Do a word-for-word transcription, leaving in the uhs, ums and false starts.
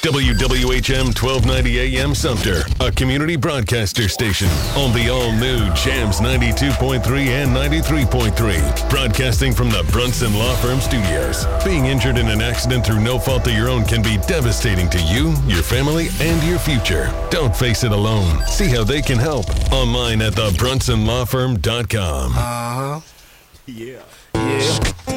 W W H M twelve ninety A M Sumter, a community broadcaster station on the all-new Jams ninety-two point three and ninety-three point three. Broadcasting from the Brunson Law Firm Studios. Being injured in an accident through no fault of your own can be devastating to you, your family, and your future. Don't face it alone. See how they can help online at the brunson law firm dot com. Uh-huh. Yeah. Yeah.